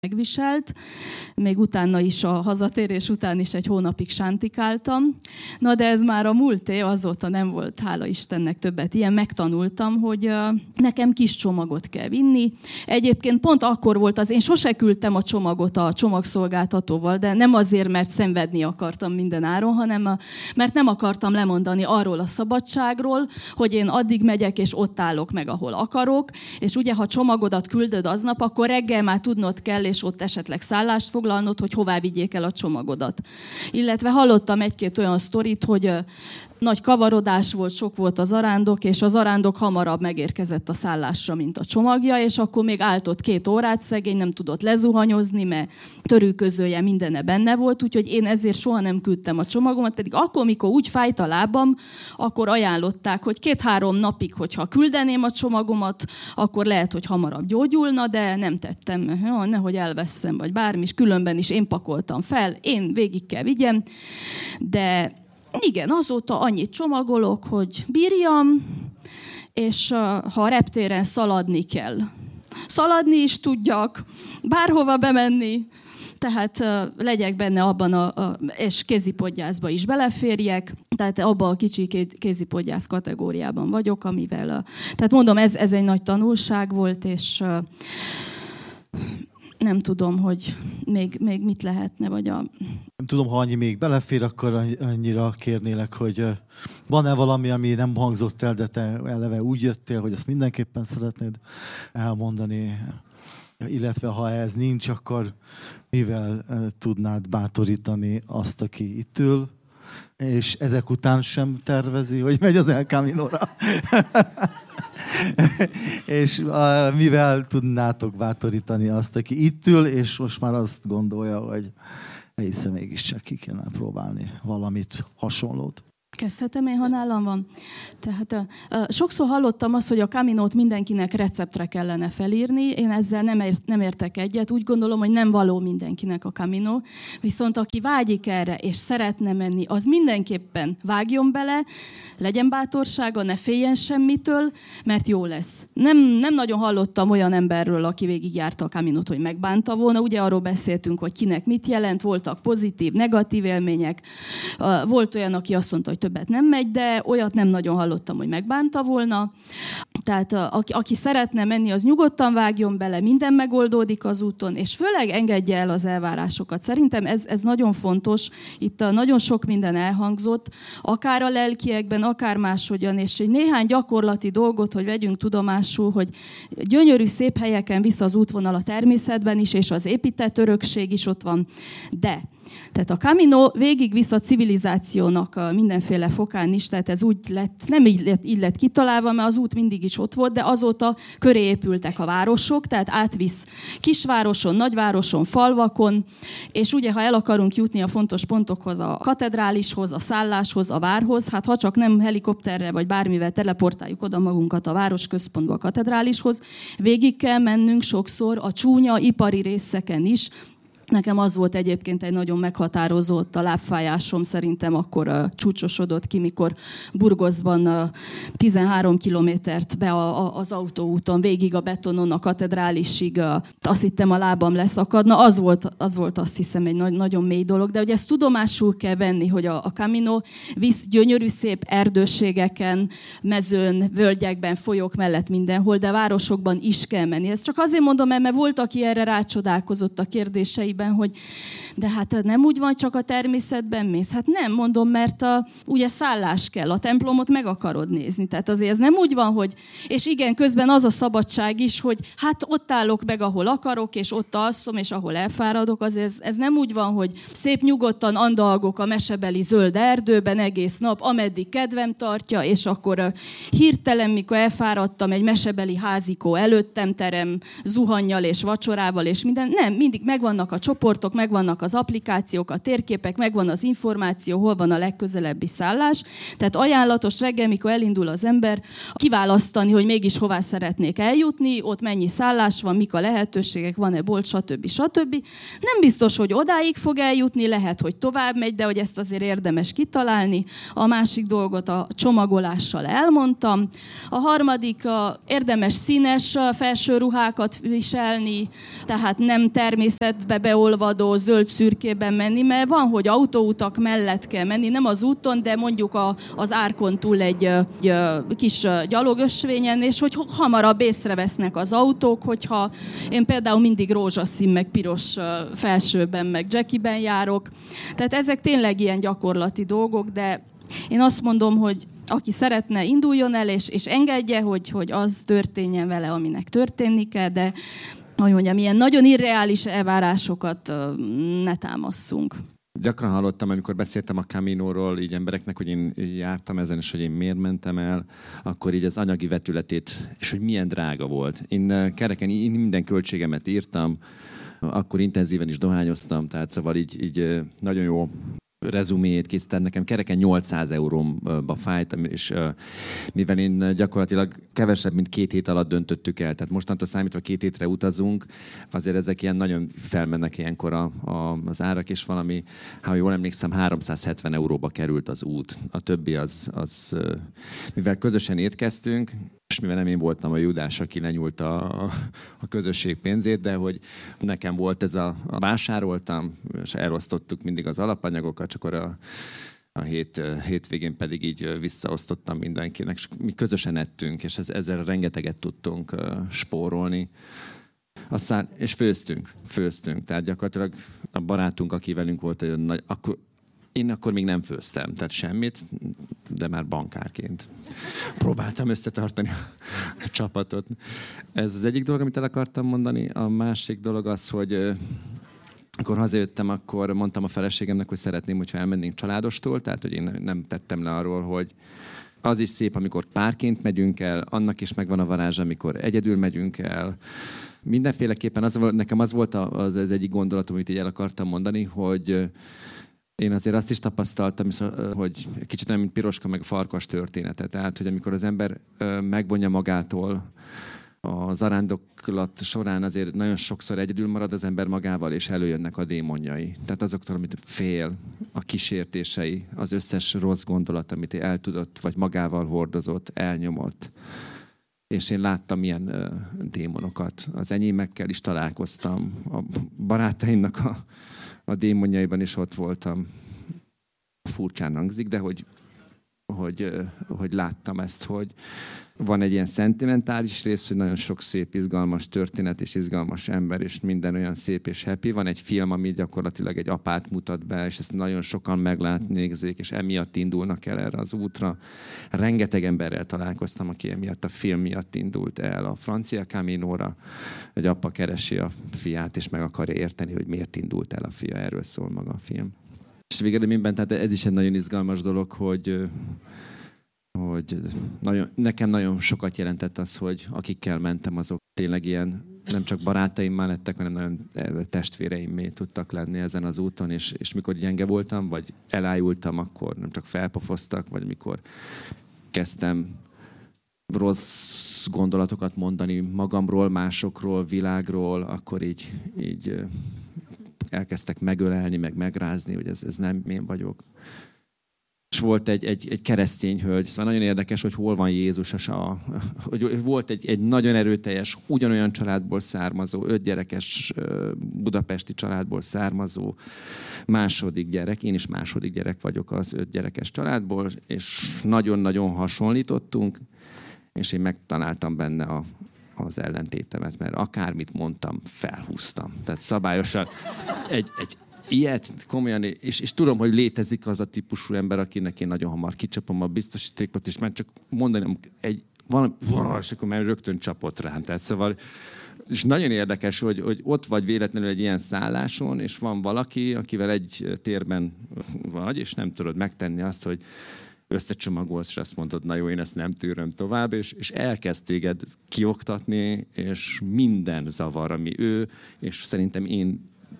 megviselt. Még utána is, a hazatérés után is egy hónapig sántikáltam. Na de ez már a múlté, azóta nem volt, hála Istennek többet ilyen. Megtanultam, hogy nekem kis csomagot kell vinni. Egyébként pont akkor volt én sose küldtem a csomagot a csomagszolgáltatóval, de nem azért, mert szenvedni akartam minden áron, hanem mert nem akartam lemondani arról a szabadságról, hogy én addig megyek, és ott állok meg, ahol akarok. És ugye, ha csomagodat küldöd aznap, akkor reggel már tudnod kell, és ott esetleg szállást foglalnod, hogy hová vigyék el a csomagodat. Illetve hallottam egy-két olyan sztorit, hogy nagy kavarodás volt, sok volt az arándok, és az arándok hamarabb megérkezett a szállásra, mint a csomagja, és akkor még állt ott 2 órát szegény, nem tudott lezuhanyozni, mert törőközője mindenne benne volt, úgyhogy én ezért soha nem küldtem a csomagomat, pedig akkor, mikor úgy fájt a lábam, akkor ajánlották, hogy 2-3 napig, hogyha küldeném a csomagomat, akkor lehet, hogy hamarabb gyógyulna, de nem tettem, nehogy elveszem, vagy bármi, és különben is én pakoltam fel, én végig kell vigyem, de igen, azóta annyit csomagolok, hogy bírjam, és ha a reptéren szaladni kell. Szaladni is tudjak, bárhova bemenni, tehát legyek benne abban és kézipodgyászba is beleférjek, tehát abban a kicsi kézipodgyász kategóriában vagyok, amivel... Tehát mondom, ez egy nagy tanulság volt, és... Nem tudom, hogy még mit lehetne, vagy a... Nem tudom, ha annyi még belefér, akkor annyira kérnélek, hogy van-e valami, ami nem hangzott el, de te eleve úgy jöttél, hogy ezt mindenképpen szeretnéd elmondani. Illetve ha ez nincs, akkor mivel tudnád bátorítani azt, aki itt ül, és ezek után sem tervezi, hogy megy az El Camino-ra. És mivel tudnátok bátorítani azt, aki itt ül, és most már azt gondolja, hogy hiszen mégiscsak ki kellene próbálni valamit hasonlót. Kezdhetem én, ha nálam van. Tehát sokszor hallottam azt, hogy a Caminót mindenkinek receptre kellene felírni. Én ezzel nem értek egyet. Úgy gondolom, hogy nem való mindenkinek a Camino. Viszont aki vágyik erre, és szeretne menni, az mindenképpen vágjon bele, legyen bátorsága, ne féljen semmitől, mert jó lesz. Nem nagyon hallottam olyan emberről, aki végigjárta a Caminót, hogy megbánta volna. Ugye arról beszéltünk, hogy kinek mit jelent, voltak pozitív, negatív élmények. Volt olyan, aki azt mondta, hogy többet nem megy, de olyat nem nagyon hallottam, hogy megbánta volna. Tehát aki szeretne menni, az nyugodtan vágjon bele, minden megoldódik az úton, és főleg engedje el az elvárásokat. Szerintem ez nagyon fontos. Itt nagyon sok minden elhangzott, akár a lelkiekben, akár máshogyan, és egy néhány gyakorlati dolgot, hogy vegyünk tudomásul, hogy gyönyörű, szép helyeken visz az útvonal a természetben is, és az épített örökség is ott van, de tehát a Camino végigvisz a civilizációnak mindenféle fokán is, tehát ez úgy lett, nem így lett kitalálva, mert az út mindig is ott volt, de azóta köré épültek a városok, tehát átvisz kisvároson, nagyvároson, falvakon, és ugye, ha el akarunk jutni a fontos pontokhoz, a katedrálishoz, a szálláshoz, a várhoz, hát ha csak nem helikopterre vagy bármivel teleportáljuk oda magunkat a városközpontba, a katedrálishoz, végig kell mennünk sokszor a csúnya ipari részeken is. Nekem az volt egyébként egy nagyon meghatározott, a lábfájásom szerintem akkor csúcsosodott ki, mikor Burgoszban 13 kilométert be az autóúton, végig a betonon, a katedrálisig, azt hittem a lábam leszakadna. Az volt azt hiszem egy nagyon mély dolog, de hogy ezt tudomásul kell venni, hogy a Camino visz gyönyörű szép erdőségeken, mezőn, völgyekben, folyók mellett mindenhol, de városokban is kell menni. Ezt csak azért mondom, mert volt, aki erre rácsodálkozott a kérdéseiben, hogy de hát nem úgy van, csak a természetben mész. Hát nem, mondom, mert ugye szállás kell, a templomot meg akarod nézni. Tehát azért ez nem úgy van, hogy... És igen, közben az a szabadság is, hogy hát ott állok meg, ahol akarok, és ott alszom, és ahol elfáradok. Azért ez nem úgy van, hogy szép nyugodtan andalgok a mesebeli zöld erdőben egész nap, ameddig kedvem tartja, és akkor hirtelen, mikor elfáradtam, egy mesebeli házikó előttem terem, zuhannyal és vacsorával, és minden. Nem, mindig megvannak a csoportok, megvannak az applikációk, a térképek, megvan az információ, hol van a legközelebbi szállás. Tehát ajánlatos reggel, mikor elindul az ember, kiválasztani, hogy mégis hová szeretnék eljutni, ott mennyi szállás van, mik a lehetőségek, van-e bolt, stb. Nem biztos, hogy odáig fog eljutni, lehet, hogy tovább megy, de hogy ezt azért érdemes kitalálni. A másik dolgot a csomagolással elmondtam. A harmadik, érdemes színes felső ruhákat viselni, tehát nem természetbe beolvadó zöld-szürkében menni, mert van, hogy autóutak mellett kell menni, nem az úton, de mondjuk az árkon túl egy kis gyalogösvényen, és hogy hamarabb észrevesznek az autók, hogyha én például mindig rózsaszín, meg piros felsőben, meg jackiben járok. Tehát ezek tényleg ilyen gyakorlati dolgok, de én azt mondom, hogy aki szeretne, induljon el, és engedje, hogy az történjen vele, aminek történni kell, de hogy mondjam, ilyen nagyon irreális elvárásokat ne támasszunk. Gyakran hallottam, amikor beszéltem a Caminóról így embereknek, hogy én jártam ezen, és hogy én miért mentem el, akkor így az anyagi vetületét, és hogy milyen drága volt. Én kereken minden költségemet írtam, akkor intenzíven is dohányoztam, tehát szóval így nagyon jó rezumét készítettem, nekem kereken 800 euróba fájt, és mivel én gyakorlatilag kevesebb, mint 2 hét alatt döntöttük el, tehát mostantól számítva 2 hétre utazunk, azért ezek ilyen nagyon felmennek ilyenkor az árak, és valami, ha jól emlékszem, 370 euróba került az út. A többi az mivel közösen étkeztünk, és mivel nem én voltam a Judás, aki lenyúlt a közösség pénzét, de hogy nekem volt ez a vásároltam, és elosztottuk mindig az alapanyagokat, csak akkor a hétvégén pedig így visszaosztottam mindenkinek, és mi közösen ettünk, és ezzel rengeteget tudtunk spórolni. Aztán, és főztünk. Tehát gyakorlatilag a barátunk, aki velünk volt, én akkor még nem főztem, tehát semmit, de már bankárként próbáltam összetartani a csapatot. Ez az egyik dolog, amit el akartam mondani. A másik dolog az, hogy amikor hazajöttem, akkor mondtam a feleségemnek, hogy szeretném, hogyha elmennénk családostól, tehát hogy én nem tettem le arról, hogy az is szép, amikor párként megyünk el, annak is megvan a varázsa, amikor egyedül megyünk el. Mindenféleképpen nekem az volt az egyik gondolatom, amit így el akartam mondani, hogy én azért azt is tapasztaltam, hogy kicsit nem, mint Piroska meg a farkas története. Tehát, hogy amikor az ember megvonja magától a zarándoklat során, azért nagyon sokszor egyedül marad az ember magával, és előjönnek a démonjai. Tehát azoktól, amit fél, a kísértései, az összes rossz gondolat, amit eltudott, vagy magával hordozott, elnyomott. És én láttam ilyen démonokat. Az enyémekkel is találkoztam. A barátaimnak a démonjaiban is ott voltam. Furcsán hangzik, de hogy láttam ezt, hogy van egy ilyen szentimentális rész, hogy nagyon sok szép, izgalmas történet és izgalmas ember, és minden olyan szép és happy. Van egy film, ami gyakorlatilag egy apát mutat be, és ezt nagyon sokan meglátnézik, és emiatt indulnak el erre az útra. Rengeteg emberrel találkoztam, aki emiatt a film miatt indult el a francia Caminóra. Egy apa keresi a fiát, és meg akarja érteni, hogy miért indult el a fia. Erről szól maga a film. És végeredményben, tehát ez is egy nagyon izgalmas dolog, hogy nekem nagyon sokat jelentett az, hogy akikkel mentem, azok tényleg ilyen nem csak barátaimmal lettek, hanem nagyon testvéreimmé tudtak lenni ezen az úton, és mikor gyenge voltam, vagy elájultam, akkor nem csak felpofoztak, vagy mikor kezdtem rossz gondolatokat mondani magamról, másokról, világról, akkor így elkezdtek megölelni, meg megrázni, hogy ez nem én vagyok. És volt egy keresztény hölgy, szóval nagyon érdekes, hogy hol van Jézus, hogy volt egy nagyon erőteljes, ugyanolyan családból származó, 5 gyerekes budapesti családból származó második gyerek, én is második gyerek vagyok az 5 gyerekes családból, és nagyon-nagyon hasonlítottunk, és én megtaláltam benne az ellentétemet, mert akármit mondtam, felhúztam. Tehát szabályosan egy ilyet komolyan, és tudom, hogy létezik az a típusú ember, akinek én nagyon hamar kicsapom a biztosítékot, és már csak mondani valami, és akkor már rögtön csapott rám. Tehát szóval, és nagyon érdekes, hogy ott vagy véletlenül egy ilyen szálláson, és van valaki, akivel egy térben vagy, és nem tudod megtenni azt, hogy összecsomagolsz, és azt mondod, na jó, én ezt nem tűröm tovább, és elkezd téged kioktatni, és minden zavar, ami ő, és szerintem én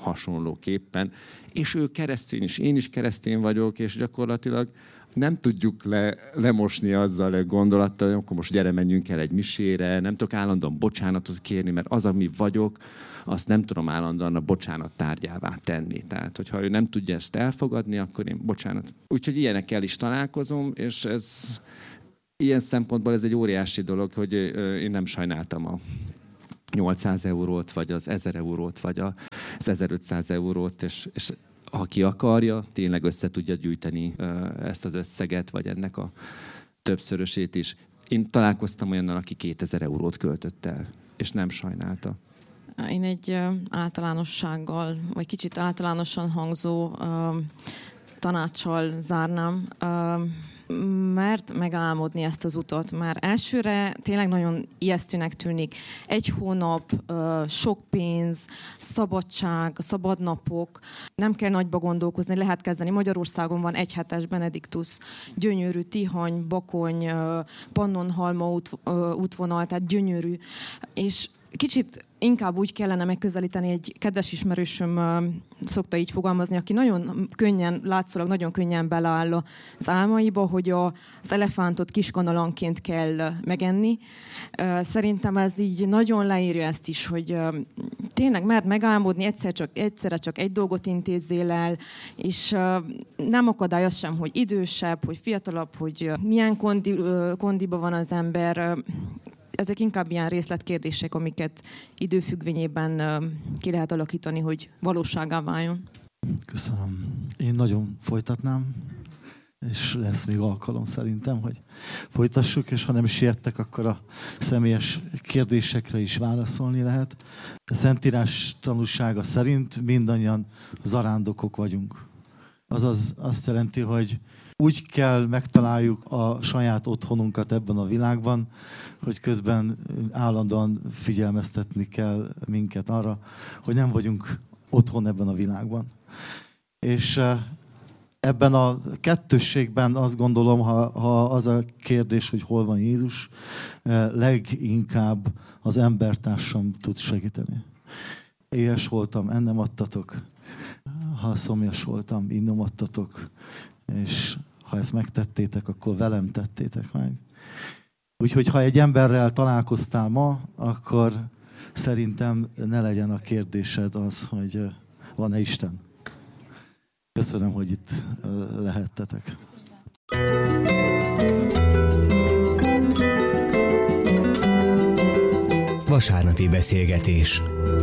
hasonlóképpen. És ő keresztény is, én is keresztény vagyok, és gyakorlatilag nem tudjuk lemosni azzal a gondolattal, hogy akkor most gyere, menjünk el egy misére, nem tudok állandóan bocsánatot kérni, mert az, ami vagyok, azt nem tudom állandóan a bocsánat tárgyává tenni. Tehát, hogyha ő nem tudja ezt elfogadni, akkor én bocsánat. Úgyhogy ilyenekkel is találkozom, és ilyen szempontból ez egy óriási dolog, hogy én nem sajnáltam a 800 eurót, vagy az 1000 eurót, vagy az 1500 eurót, és aki akarja, tényleg össze tudja gyűjteni ezt az összeget, vagy ennek a többszörösét is. Én találkoztam olyannal, aki 2000 eurót költött el, és nem sajnálta. Én egy általánossággal, vagy kicsit általánosan hangzó tanáccsal zárnám. Mert megálmodni ezt az utat. Már elsőre tényleg nagyon ijesztőnek tűnik. 1 hónap, sok pénz, szabadság, szabadnapok. Nem kell nagyba gondolkozni, lehet kezdeni. Magyarországon van 1 hetes Benediktus, gyönyörű Tihany, Bakony, Pannonhalma útvonal, tehát gyönyörű. És kicsit inkább úgy kellene megközelíteni, egy kedves ismerősöm szokta így fogalmazni, aki nagyon könnyen, látszólag nagyon könnyen beleáll az álmaiba, hogy az elefántot kiskanalanként kell megenni. Szerintem ez így nagyon leírja ezt is, hogy tényleg mert megálmodni, egyszerre csak egy dolgot intézzél el, és nem akadály az sem, hogy idősebb, hogy fiatalabb, hogy milyen kondiba van az ember. Ezek inkább ilyen részletkérdések, amiket időfüggvényében ki lehet alakítani, hogy valósággá váljon. Köszönöm. Én nagyon folytatnám, és lesz még alkalom szerintem, hogy folytassuk, és ha nem is értek, akkor a személyes kérdésekre is válaszolni lehet. A Szentírás tanúsága szerint mindannyian zarándokok vagyunk. Azaz azt jelenti, hogy úgy kell megtaláljuk a saját otthonunkat ebben a világban, hogy közben állandóan figyelmeztetni kell minket arra, hogy nem vagyunk otthon ebben a világban. És ebben a kettősségben azt gondolom, ha az a kérdés, hogy hol van Jézus, leginkább az embertársam tud segíteni. Éhes voltam, ennem adtatok. Ha szomjas voltam, innom adtatok. És ha ezt megtettétek, akkor velem tettétek meg. Úgyhogy ha egy emberrel találkoztál ma, akkor szerintem ne legyen a kérdésed az, hogy van-e Isten. Köszönöm, hogy itt lehettetek. Vasárnapi beszélgetés.